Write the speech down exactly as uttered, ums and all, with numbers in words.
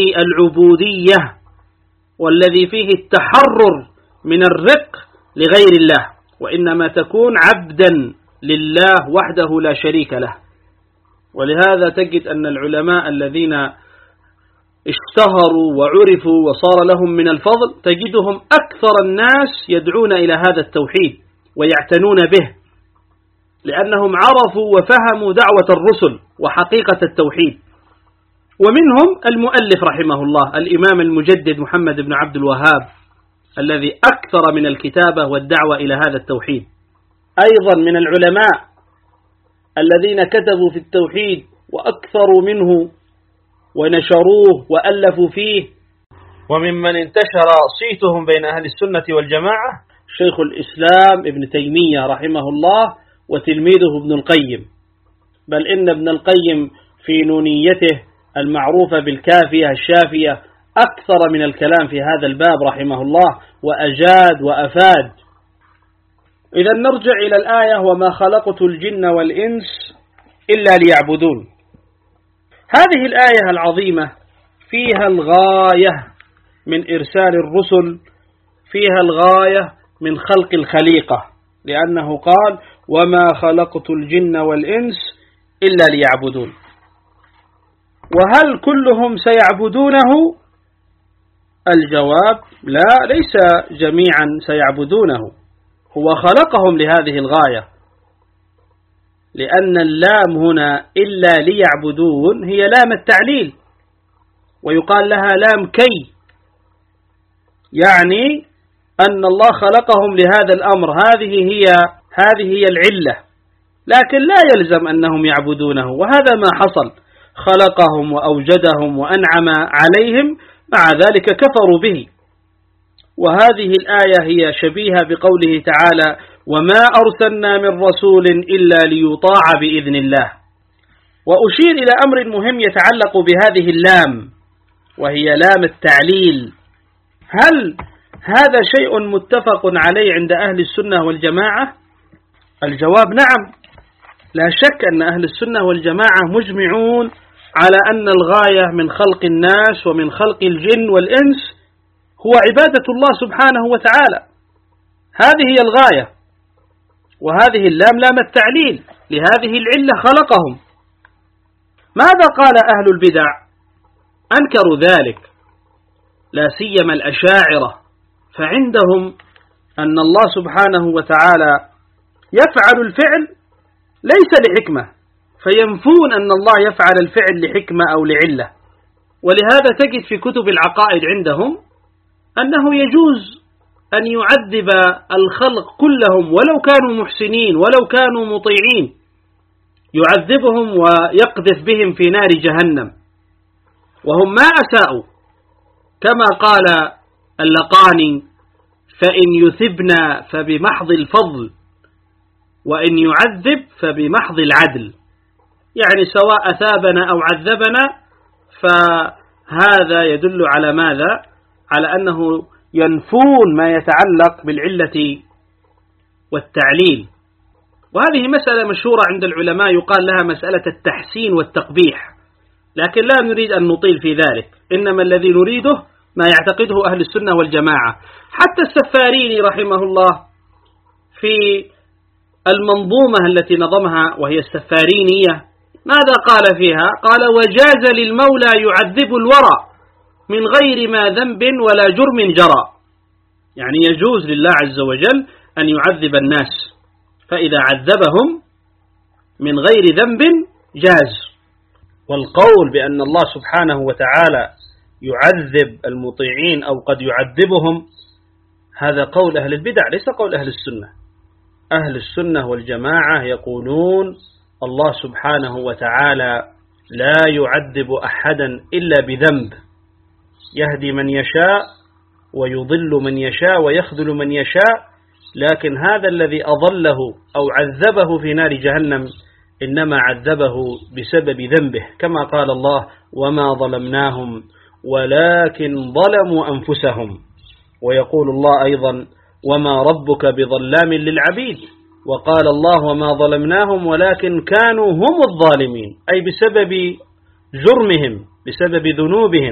العبودية والذي فيه التحرر من الرق لغير الله، وإنما تكون عبدا لله وحده لا شريك له. ولهذا تجد أن العلماء الذين اشتهروا وعرفوا وصار لهم من الفضل تجدهم أكثر الناس يدعون إلى هذا التوحيد ويعتنون به، لأنهم عرفوا وفهموا دعوة الرسل وحقيقة التوحيد. ومنهم المؤلف رحمه الله الإمام المجدد محمد بن عبد الوهاب الذي أكثر من الكتابة والدعوة إلى هذا التوحيد. أيضا من العلماء الذين كتبوا في التوحيد وأكثروا منه ونشروه وألفوا فيه، وممن انتشر صيتهم بين أهل السنة والجماعة شيخ الإسلام ابن تيمية رحمه الله وتلميذه ابن القيم. بل إن ابن القيم في نونيته المعروفة بالكافية الشافية أكثر من الكلام في هذا الباب رحمه الله، وأجاد وأفاد. إذا نرجع إلى الآية: وما خلقت الجن والإنس إلا ليعبدون. هذه الآية العظيمة فيها الغاية من إرسال الرسل، فيها الغاية من خلق الخليقة، لأنه قال: وما خلقت الجن والإنس إلا ليعبدون. وهل كلهم سيعبدونه؟ الجواب: لا، ليس جميعا سيعبدونه، هو خلقهم لهذه الغاية، لأن اللام هنا إلا ليعبدون هي لام التعليل، ويقال لها لام كي، يعني أن الله خلقهم لهذا الأمر، هذه هي هذه هي العلة، لكن لا يلزم أنهم يعبدونه. وهذا ما حصل، خلقهم وأوجدهم وأنعم عليهم، مع ذلك كفروا به. وهذه الآية هي شبيهة بقوله تعالى: وما أرسلنا من رسول إلا ليطاع بإذن الله. وأشير إلى أمر مهم يتعلق بهذه اللام، وهي لام التعليل. هل هذا شيء متفق عليه عند أهل السنة والجماعة؟ الجواب: نعم، لا شك أن أهل السنة والجماعة مجمعون على أن الغاية من خلق الناس ومن خلق الجن والإنس هو عبادة الله سبحانه وتعالى، هذه هي الغاية. وهذه اللام لام التعليل، لهذه العلة خلقهم. ماذا قال أهل البدع؟ أنكروا ذلك، لا سيما الأشاعرة، فعندهم أن الله سبحانه وتعالى يفعل الفعل ليس لحكمة، فينفون أن الله يفعل الفعل لحكمة أو لعلة. ولهذا تجد في كتب العقائد عندهم أنه يجوز أن يعذب الخلق كلهم ولو كانوا محسنين ولو كانوا مطيعين، يعذبهم ويقذف بهم في نار جهنم وهم ما أساءوا، كما قال اللقاني: فإن يثبنا فبمحض الفضل، وإن يعذب فبمحض العدل. يعني سواء أثابنا أو عذبنا، فهذا يدل على ماذا؟ على أنه ينفون ما يتعلق بالعلة والتعليل. وهذه مسألة مشهورة عند العلماء يقال لها مسألة التحسين والتقبيح، لكن لا نريد أن نطيل في ذلك، إنما الذي نريده ما يعتقده أهل السنة والجماعة. حتى السفاريني رحمه الله في المنظومة التي نظمها وهي السفارينية ماذا قال فيها؟ قال: وجاز للمولى يعذب الورى من غير ما ذنب ولا جرم جرى. يعني يجوز لله عز وجل أن يعذب الناس، فإذا عذبهم من غير ذنب جاز. والقول بأن الله سبحانه وتعالى يعذب المطيعين أو قد يعذبهم هذا قول أهل البدع، ليس قول أهل السنة. أهل السنة والجماعة يقولون الله سبحانه وتعالى لا يعذب أحدا إلا بذنب، يهدي من يشاء ويضل من يشاء ويخذل من يشاء، لكن هذا الذي أضله أو عذبه في نار جهنم إنما عذبه بسبب ذنبه، كما قال الله: وما ظلمناهم ولكن ظلموا أنفسهم. ويقول الله أيضا: وما ربك بظلام للعبيد. وقال الله: وما ظلمناهم ولكن كانوا هم الظالمين، أي بسبب جرمهم، بسبب ذنوبهم.